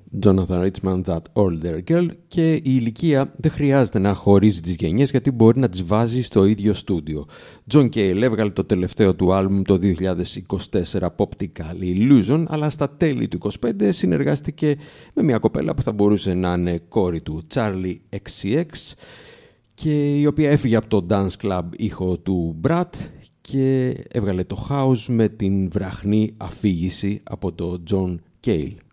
Jonathan Richman, That Older Girl, και η ηλικία δεν χρειάζεται να χωρίζει τις γενιές γιατί μπορεί να τις βάζει στο ίδιο στούντιο. John Cale έβγαλε το τελευταίο του άλμπουμ το 2024, Optical Illusion, αλλά στα τέλη του 2025 συνεργάστηκε με μια κοπέλα που θα μπορούσε να είναι κόρη του, Charlie XCX, και η οποία έφυγε από το dance club ήχο του Brat και έβγαλε το house με την βραχνή αφήγηση από το John Cale.